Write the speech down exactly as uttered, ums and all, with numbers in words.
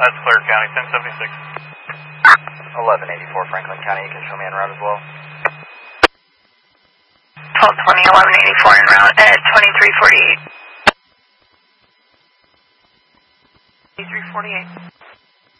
That's Clear County, ten seventy-six. eleven eighty-four Franklin County, you can show me en route as well. twelve twenty, eleven eighty-four en route at twenty-three forty-eight. twenty-three forty-eight.